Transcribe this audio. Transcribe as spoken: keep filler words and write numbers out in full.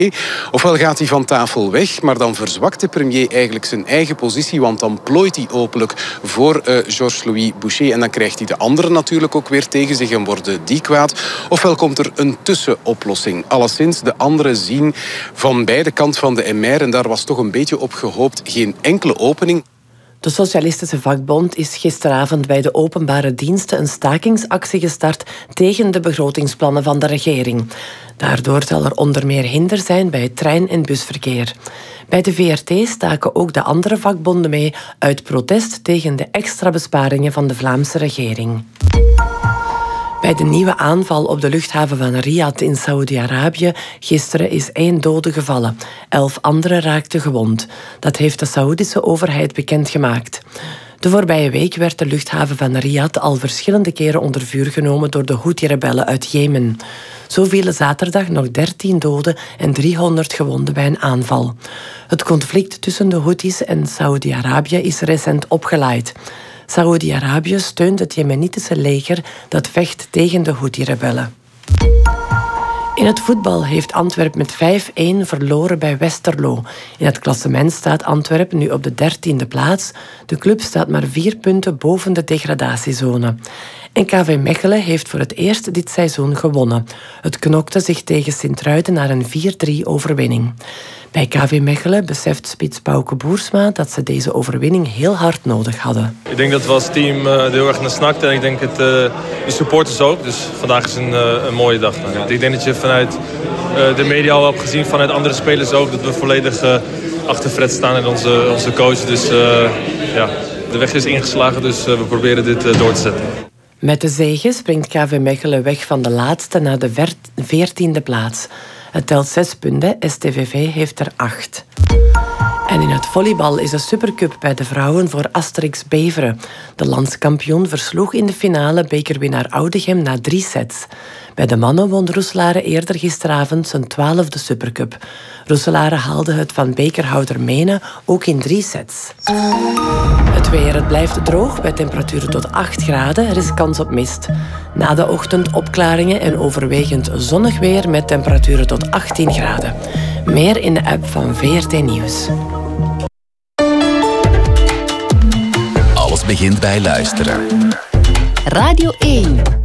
Ofwel gaat hij van tafel weg, maar dan verzwakt de premier eigenlijk zijn eigen positie, want dan plooit hij openlijk voor uh, Georges-Louis Boucher en dan krijgt hij de anderen natuurlijk ook weer tegen zich en worden die kwaad. Ofwel komt er een tussenoplossing. Alleszins, de anderen zien van beide kanten van de M R, en daar was toch een beetje op gehoopt, geen enkele opening. De Socialistische Vakbond is gisteravond bij de openbare diensten een stakingsactie gestart tegen de begrotingsplannen van de regering. Daardoor zal er onder meer hinder zijn bij het trein- en busverkeer. Bij de V R T staken ook de andere vakbonden mee uit protest tegen de extra besparingen van de Vlaamse regering. Bij de nieuwe aanval op de luchthaven van Riyadh in Saoedi-Arabië gisteren is één dode gevallen. Elf anderen raakten gewond. Dat heeft de Saoedische overheid bekendgemaakt. De voorbije week werd de luchthaven van Riyadh al verschillende keren onder vuur genomen door de Houthi-rebellen uit Jemen. Zo vielen zaterdag nog dertien doden en driehonderd gewonden bij een aanval. Het conflict tussen de Houthis en Saoedi-Arabië is recent opgeleid. Saoedi-Arabië steunt het Jemenitische leger dat vecht tegen de Houthi-rebellen. In het voetbal heeft Antwerpen met vijf-een verloren bij Westerlo. In het klassement staat Antwerpen nu op de dertiende plaats. De club staat maar vier punten boven de degradatiezone. En K V Mechelen heeft voor het eerst dit seizoen gewonnen. Het knokte zich tegen Sint-Truiden naar een vier-drie overwinning. Bij K V Mechelen beseft spits Bouke Boersma dat ze deze overwinning heel hard nodig hadden. Ik denk dat we als team uh, er heel erg naar snakten en ik denk het, uh, de supporters ook. Dus vandaag is een, uh, een mooie dag. Ik denk dat je vanuit uh, de media al hebt gezien, vanuit andere spelers ook, dat we volledig uh, achter Fred staan en onze, onze coach. Dus uh, ja, de weg is ingeslagen, dus uh, we proberen dit uh, door te zetten. Met de zege springt K V Mechelen weg van de laatste naar de veertiende plaats. Het telt zes punten, S T V V heeft er acht. En in het volleybal is de Supercup bij de vrouwen voor Asterix Beveren. De landskampioen versloeg in de finale bekerwinnaar Oudegem na drie sets. Bij de mannen won Roeselare eerder gisteravond zijn twaalfde Supercup. Roeselare haalde het van bekerhouder Menen ook in drie sets. Het weer, het blijft droog bij temperaturen tot acht graden. Er is kans op mist. Na de ochtend opklaringen en overwegend zonnig weer met temperaturen tot achttien graden. Meer in de app van V R T Nieuws. Alles begint bij luisteren. Radio één.